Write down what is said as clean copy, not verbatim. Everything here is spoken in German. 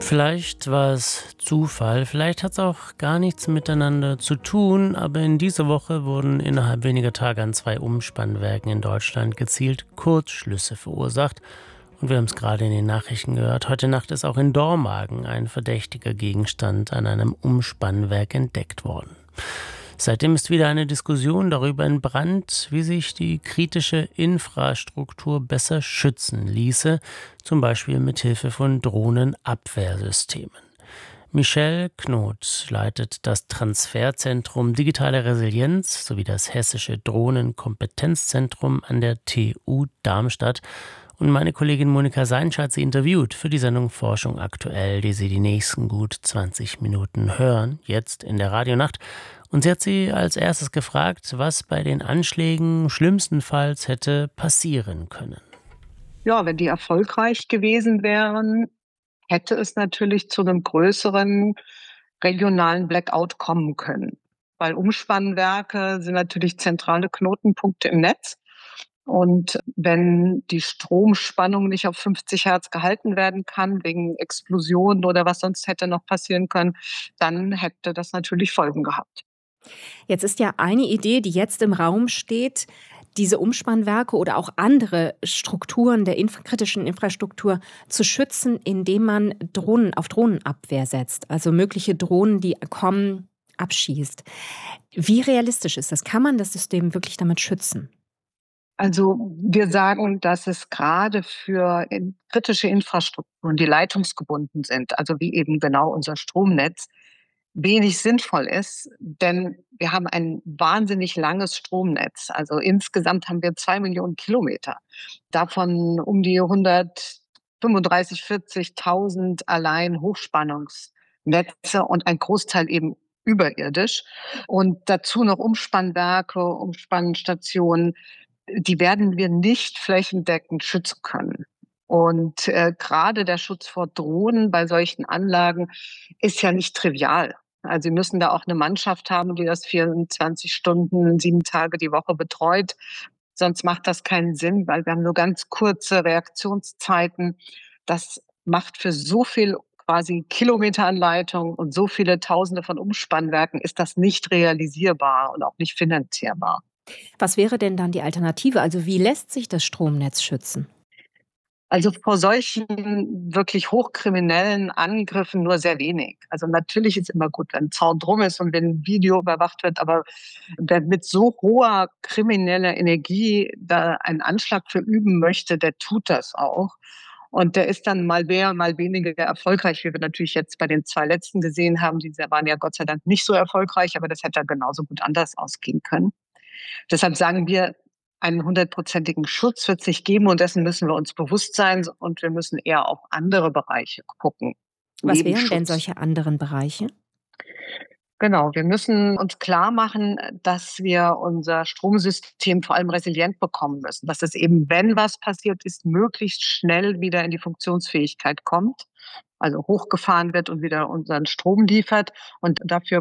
Vielleicht war es Zufall, vielleicht hat es auch gar nichts miteinander zu tun, aber in dieser Woche wurden innerhalb weniger Tage an 2 Umspannwerken in Deutschland gezielt Kurzschlüsse verursacht. Und wir haben es gerade in den Nachrichten gehört, heute Nacht ist auch in Dormagen ein verdächtiger Gegenstand an einem Umspannwerk entdeckt worden. Seitdem ist wieder eine Diskussion darüber entbrannt, wie sich die kritische Infrastruktur besser schützen ließe, zum Beispiel mit Hilfe von Drohnenabwehrsystemen. Michelle Knot leitet das Transferzentrum Digitale Resilienz sowie das Hessische Drohnenkompetenzzentrum an der TU Darmstadt. Und meine Kollegin Monika Seinsch hat sie interviewt für die Sendung Forschung aktuell, die Sie die nächsten gut 20 Minuten hören, jetzt in der Radionacht. Und sie hat sie als erstes gefragt, was bei den Anschlägen schlimmstenfalls hätte passieren können. Ja, wenn die erfolgreich gewesen wären, hätte es natürlich zu einem größeren regionalen Blackout kommen können. Weil Umspannwerke sind natürlich zentrale Knotenpunkte im Netz. Und wenn die Stromspannung nicht auf 50 Hertz gehalten werden kann, wegen Explosionen oder was sonst hätte noch passieren können, dann hätte das natürlich Folgen gehabt. Jetzt ist ja eine Idee, die jetzt im Raum steht, diese Umspannwerke oder auch andere Strukturen der kritischen Infrastruktur zu schützen, indem man Drohnen auf Drohnenabwehr setzt, also mögliche Drohnen, die kommen, abschießt. Wie realistisch ist das? Kann man das System wirklich damit schützen? Also wir sagen, dass es gerade für kritische Infrastrukturen, die leitungsgebunden sind, also wie eben genau unser Stromnetz, wenig sinnvoll ist, denn wir haben ein wahnsinnig langes Stromnetz. Also insgesamt haben wir 2 Millionen Kilometer, davon um die 135.000, 40.000 allein Hochspannungsnetze und ein Großteil eben überirdisch. Und dazu noch Umspannwerke, Umspannstationen, die werden wir nicht flächendeckend schützen können. Und gerade der Schutz vor Drohnen bei solchen Anlagen ist ja nicht trivial. Also Sie müssen da auch eine Mannschaft haben, die das 24 Stunden, 7 Tage die Woche betreut. Sonst macht das keinen Sinn, weil wir haben nur ganz kurze Reaktionszeiten. Das macht für so viel quasi Kilometeranleitung und so viele Tausende von Umspannwerken ist das nicht realisierbar und auch nicht finanzierbar. Was wäre denn dann die Alternative? Also wie lässt sich das Stromnetz schützen? Also vor solchen wirklich hochkriminellen Angriffen nur sehr wenig. Also natürlich ist immer gut, wenn 'n Zaun drum ist und wenn 'n Video überwacht wird, aber wer mit so hoher krimineller Energie da einen Anschlag verüben möchte, der tut das auch. Und der ist dann mal mehr, mal weniger erfolgreich, wie wir natürlich jetzt bei den 2 letzten gesehen haben. Die waren ja Gott sei Dank nicht so erfolgreich, aber das hätte ja genauso gut anders ausgehen können. Deshalb sagen wir, einen hundertprozentigen Schutz wird es nicht geben und dessen müssen wir uns bewusst sein und wir müssen eher auf andere Bereiche gucken, Was neben wären denn Schutz. solche anderen Bereiche? Genau, wir müssen uns klarmachen, dass wir unser Stromsystem vor allem resilient bekommen müssen, dass es eben, wenn was passiert ist, möglichst schnell wieder in die Funktionsfähigkeit kommt, also hochgefahren wird und wieder unseren Strom liefert. Und dafür